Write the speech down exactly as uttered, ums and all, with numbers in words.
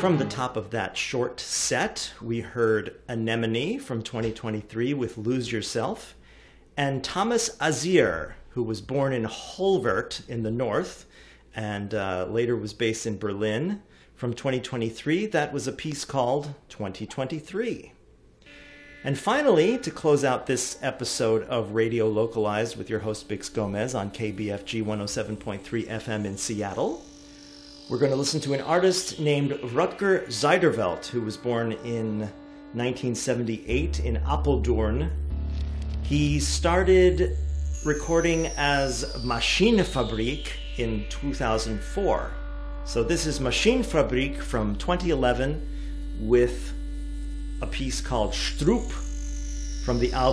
From the top of that short set, we heard Anemone from twenty twenty-three with Lose Yourself, and Thomas Azier, who was born in Holvert in the north and uh, later was based in Berlin. From twenty twenty-three, that was a piece called twenty twenty-three. And finally, to close out this episode of Radio Localized with your host Bix Gomez on K B F G one oh seven point three F M in Seattle, we're going to listen to an artist named Rutger Zeiderveld, who was born in nineteen seventy-eight in Apeldoorn. He started recording as Maschinenfabrik in two thousand four. So this is Maschinenfabrik from twenty eleven with a piece called Stroop from the album